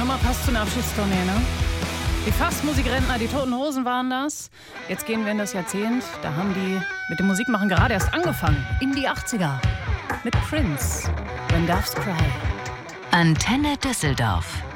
Nummer passt zu einer Abschiedstournee, ne? Die Fastmusikrentner, die Toten Hosen waren das. Jetzt gehen wir in das Jahrzehnt. Da haben die mit dem Musikmachen gerade erst angefangen. In die 80er. Mit Prince. When Doves Cry. Antenne Düsseldorf.